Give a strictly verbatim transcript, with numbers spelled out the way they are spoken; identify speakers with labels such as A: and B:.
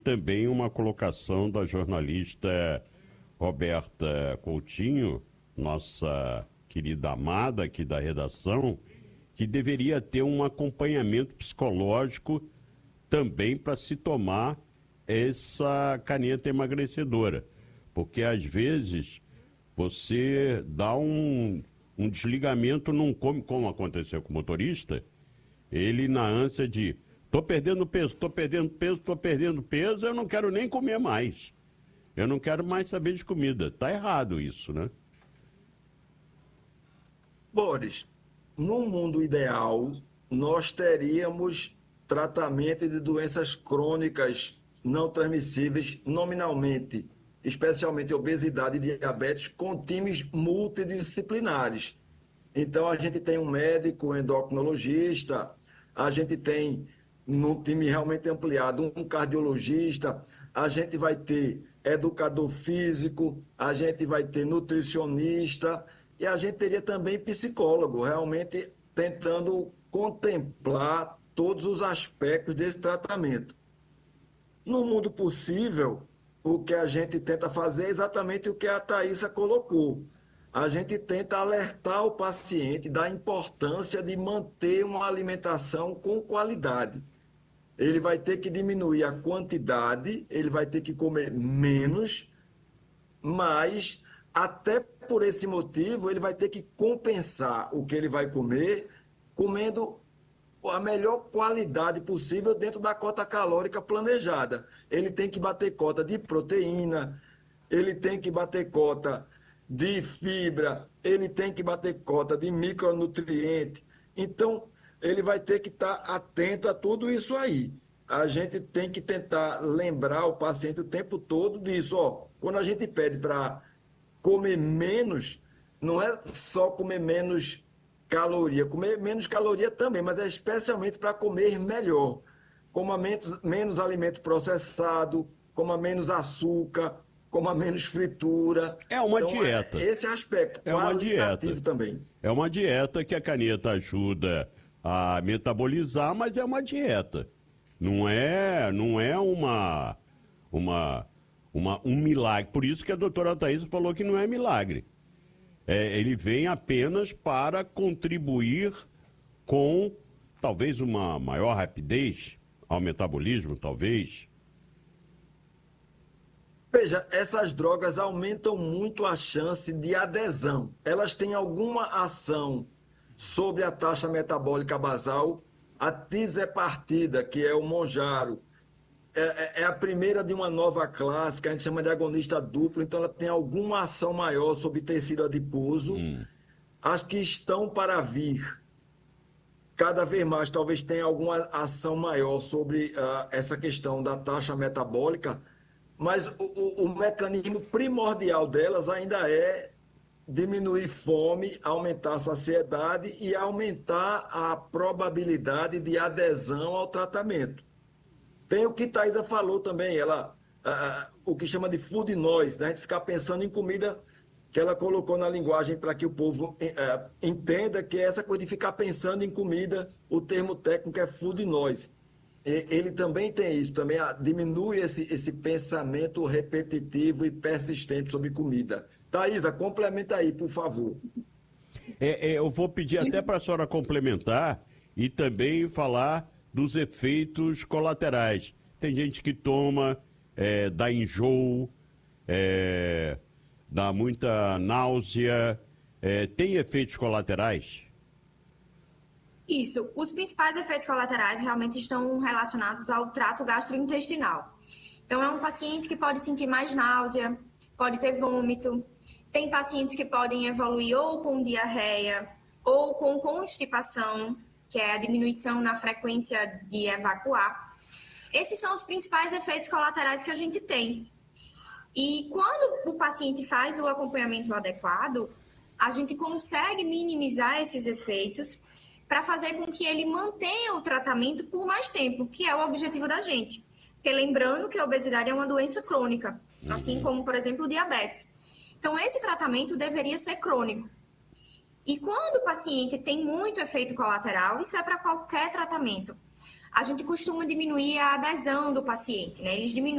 A: Também uma colocação da jornalista Roberta Coutinho, nossa querida amada aqui da redação, que deveria ter um acompanhamento psicológico também para se tomar essa caneta emagrecedora. Porque às vezes você dá um, um desligamento, não come, como aconteceu com o motorista, ele na ânsia de tô perdendo peso, tô perdendo peso, tô perdendo peso, eu não quero nem comer mais. Eu não quero mais saber de comida. Tá errado isso, né?
B: Boris, num mundo ideal, nós teríamos tratamento de doenças crônicas não transmissíveis nominalmente, especialmente obesidade e diabetes, com times multidisciplinares. Então, a gente tem um médico, um endocrinologista, a gente tem, num time realmente ampliado, um cardiologista, a gente vai ter educador físico, a gente vai ter nutricionista e a gente teria também psicólogo, realmente tentando contemplar todos os aspectos desse tratamento. No mundo possível, o que a gente tenta fazer é exatamente o que a Thaisa colocou. A gente tenta alertar o paciente da importância de manter uma alimentação com qualidade. Ele vai ter que diminuir a quantidade, ele vai ter que comer menos, mas até por esse motivo ele vai ter que compensar o que ele vai comer comendo a melhor qualidade possível dentro da cota calórica planejada. Ele tem que bater cota de proteína, ele tem que bater cota de fibra, ele tem que bater cota de micronutriente. Então, ele vai ter que estar atento a tudo isso aí. A gente tem que tentar lembrar o paciente o tempo todo disso. Ó, quando a gente pede para comer menos, não é só comer menos caloria, comer menos caloria também, mas é especialmente para comer melhor. Coma menos, menos alimento processado, coma menos açúcar, coma menos fritura.
A: É uma
B: Então, é
A: dieta.
B: esse aspecto
A: É uma dieta.
B: qualitativo também.
A: É uma dieta que a caneta ajuda a metabolizar, mas é uma dieta. Não é, não é uma, uma, uma, um milagre. Por isso que a doutora Thaís falou que não é milagre. É, ele vem apenas para contribuir com talvez uma maior rapidez ao metabolismo, talvez.
B: Veja, essas drogas aumentam muito a chance de adesão. Elas têm alguma ação sobre a taxa metabólica basal. A tisepartida, que é o Monjaro, é, é, é a primeira de uma nova classe, que a gente chama de agonista duplo, então ela tem alguma ação maior sobre tecido adiposo.
A: Hum.
B: As que estão para vir, cada vez mais, talvez tenha alguma ação maior sobre uh, essa questão da taxa metabólica, mas o, o, o mecanismo primordial delas ainda é diminuir fome, aumentar a saciedade e aumentar a probabilidade de adesão ao tratamento. Tem o que Thaisa falou também, ela, uh, o que chama de food noise, né? A gente ficar pensando em comida que ela colocou na linguagem para que o povo uh, entenda que é essa coisa de ficar pensando em comida, o termo técnico é food noise. E, ele também tem isso, também uh, diminui esse, esse pensamento repetitivo e persistente sobre comida. Thaisa, complementa aí, por favor.
A: É, é, eu vou pedir até para a senhora complementar e também falar dos efeitos colaterais. Tem gente que toma, é, dá enjoo, é, dá muita náusea. É, tem efeitos colaterais?
C: Isso. Os principais efeitos colaterais realmente estão relacionados ao trato gastrointestinal. Então, é um paciente que pode sentir mais náusea, pode ter vômito. Tem pacientes que podem evoluir ou com diarreia ou com constipação, que é a diminuição na frequência de evacuar. Esses são os principais efeitos colaterais que a gente tem. E quando o paciente faz o acompanhamento adequado, a gente consegue minimizar esses efeitos para fazer com que ele mantenha o tratamento por mais tempo, que é o objetivo da gente. Porque lembrando que a obesidade é uma doença crônica, uhum. assim como, por exemplo, o diabetes. Então, esse tratamento deveria ser crônico. E quando o paciente tem muito efeito colateral, isso é para qualquer tratamento, a gente costuma diminuir a adesão do paciente, né? Eles diminuem